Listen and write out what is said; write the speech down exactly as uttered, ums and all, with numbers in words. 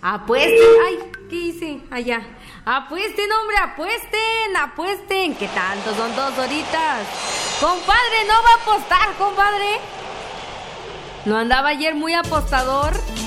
Apuesten. Ay, ¿qué hice? Allá. Apuesten, hombre, apuesten, apuesten. ¿Qué tanto? Son dos horitas. Compadre, ¿no va a apostar, compadre? ¿No andaba ayer muy apostador?